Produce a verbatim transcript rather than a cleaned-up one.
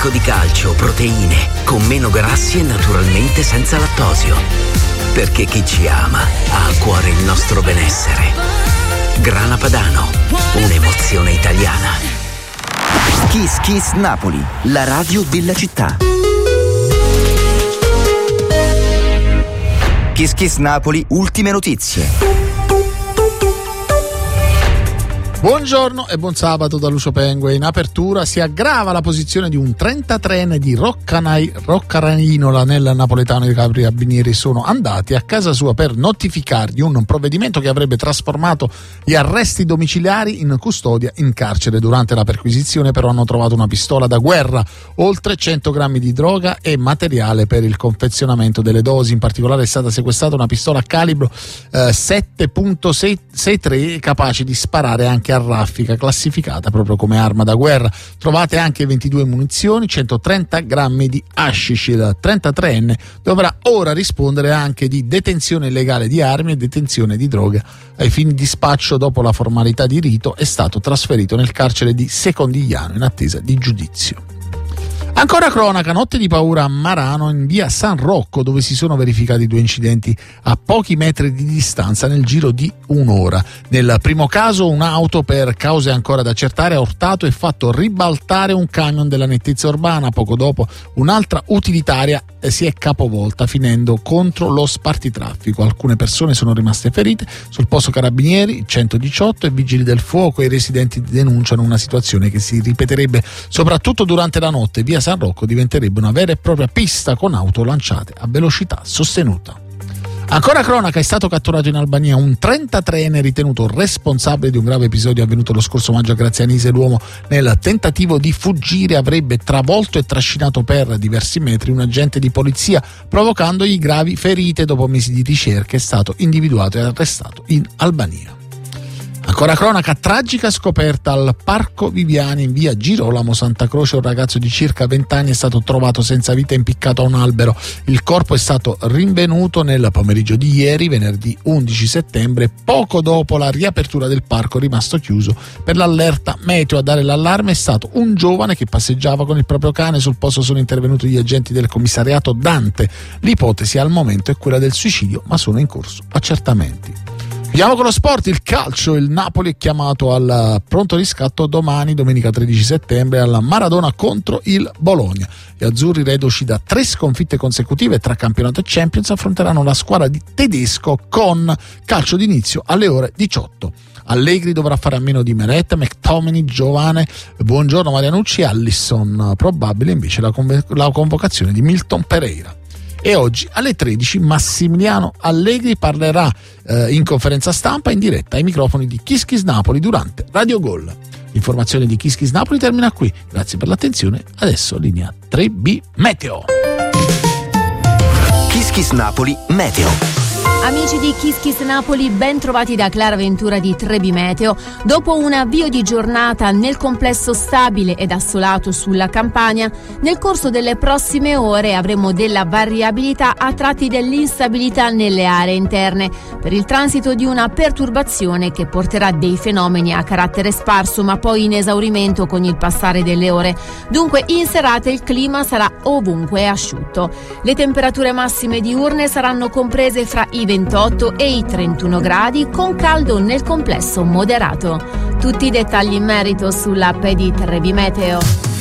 ricco di calcio, proteine, con meno grassi e naturalmente senza lattosio. Perché chi ci ama ha a cuore il nostro benessere. Grana Padano, un'emozione italiana. Kiss Kiss Napoli, la radio della città. Kiss Kiss Napoli, ultime notizie. Buongiorno e buon sabato da Lucio Pengue. In apertura si aggrava la posizione di un trentatreenne di Roccanai, Roccaranola nel napoletano. I carabinieri sono andati a casa sua per notificargli un provvedimento che avrebbe trasformato gli arresti domiciliari in custodia in carcere. Durante la perquisizione però hanno trovato una pistola da guerra, oltre cento grammi di droga e materiale per il confezionamento delle dosi. In particolare è stata sequestrata una pistola a calibro eh, sette virgola sessantatré capace di sparare anche a raffica, classificata proprio come arma da guerra. Trovate anche ventidue munizioni, centotrenta grammi di hashish. Il trentatreenne dovrà ora rispondere anche di detenzione illegale di armi e detenzione di droga ai fini di spaccio. Dopo la formalità di rito è stato trasferito nel carcere di Secondigliano in attesa di giudizio. Ancora cronaca, notte di paura a Marano in via San Rocco, dove si sono verificati due incidenti a pochi metri di distanza nel giro di un'ora. Nel primo caso un'auto, per cause ancora da accertare, ha urtato e fatto ribaltare un camion della nettezza urbana. Poco dopo un'altra utilitaria si è capovolta finendo contro lo spartitraffico. Alcune persone sono rimaste ferite. Sul posto carabinieri, centodiciotto e vigili del fuoco e i residenti denunciano una situazione che si ripeterebbe soprattutto durante la notte. Via San Rocco diventerebbe una vera e propria pista con auto lanciate a velocità sostenuta. Ancora cronaca, è stato catturato in Albania un trentatreenne ritenuto responsabile di un grave episodio avvenuto lo scorso maggio a Grazianise. L'uomo, nel tentativo di fuggire, avrebbe travolto e trascinato per diversi metri un agente di polizia, provocandogli gravi ferite. Dopo mesi di ricerche è stato individuato e arrestato in Albania. Ancora cronaca, tragica scoperta al Parco Viviani in via Girolamo Santa Croce. Un ragazzo di circa venti anni è stato trovato senza vita impiccato a un albero. Il corpo è stato rinvenuto nel pomeriggio di ieri, venerdì undici settembre, poco dopo la riapertura del parco rimasto chiuso per l'allerta meteo. A dare l'allarme è stato un giovane che passeggiava con il proprio cane. Sul posto sono intervenuti gli agenti del commissariato Dante. L'ipotesi al momento è quella del suicidio, ma sono in corso accertamenti. Andiamo con lo sport, il calcio. Il Napoli è chiamato al pronto riscatto domani, domenica tredici settembre, alla Maradona contro il Bologna. Gli azzurri, reduci da tre sconfitte consecutive tra campionato e Champions, affronteranno la squadra di Tedesco con calcio d'inizio alle ore diciotto. Allegri dovrà fare a meno di Meret, McTominay, Giovane, Buongiorno, Marianucci e Allison. Probabile invece la, conv- la convocazione di Milton Pereira. E oggi alle tredici Massimiliano Allegri parlerà eh, in conferenza stampa in diretta ai microfoni di Kiss Kiss Napoli durante Radio Gol. L'informazione di Kiss Kiss Napoli termina qui. Grazie per l'attenzione. Adesso linea tre B Meteo. Kiss Kiss Napoli Meteo. Amici di Kiss Kiss Napoli, ben trovati da Clara Ventura di tre B Meteo. Dopo un avvio di giornata nel complesso stabile ed assolato sulla Campania, nel corso delle prossime ore avremo della variabilità, a tratti dell'instabilità nelle aree interne, per il transito di una perturbazione che porterà dei fenomeni a carattere sparso ma poi in esaurimento con il passare delle ore. Dunque in serata il clima sarà ovunque asciutto. Le temperature massime diurne saranno comprese fra i ventotto e i trentuno gradi, con caldo nel complesso moderato. Tutti i dettagli in merito sull'app di tre B Meteo.